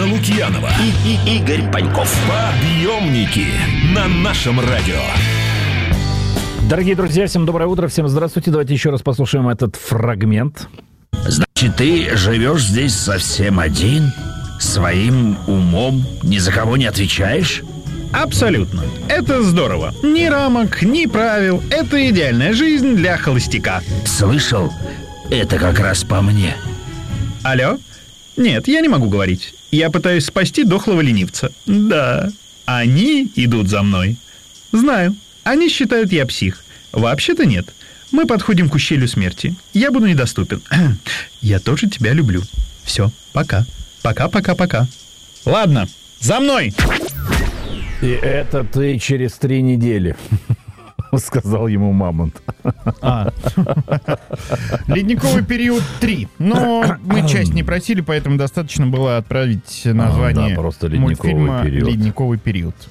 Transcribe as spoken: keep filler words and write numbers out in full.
Анна Лукьянова и, и Игорь Паньков. Подъемники на нашем радио. Дорогие друзья, всем доброе утро, всем здравствуйте. Давайте еще раз послушаем этот фрагмент. Значит, ты живешь здесь совсем один? Своим умом? Ни за кого не отвечаешь? Абсолютно. Это здорово. Ни рамок, ни правил. Это идеальная жизнь для холостяка. Слышал? Это как раз по мне. Алло? Нет, я не могу говорить. Я пытаюсь спасти дохлого ленивца. Да, они идут за мной. Знаю, они считают, я псих. Вообще-то нет. Мы подходим к ущелью смерти. Я буду недоступен. Я тоже тебя люблю. Все, пока. Пока-пока-пока. Ладно, за мной! И это ты через три недели, сказал ему Мамонт. А. Ледниковый период три. Но мы часть не просили, поэтому достаточно было отправить название а, да, просто ледниковый мультфильма период. «Ледниковый период».